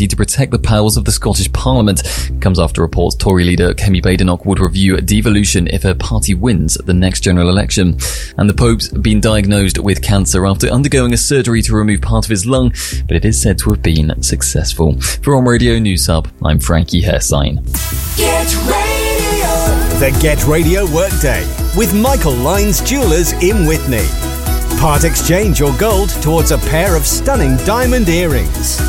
committee to protect the powers of the Scottish Parliament. It comes after reports Tory leader Kemi Badenoch would review devolution if her party wins the next general election. And the Pope's been diagnosed with cancer after undergoing a surgery to remove part of his lung, but it is said to have been successful. For On Radio News Hub, I'm Frankie Hersign. Get Radio. The Get Radio Workday with Michael Lyons Jewellers in Witney. Part exchange your gold towards a pair of stunning diamond earrings.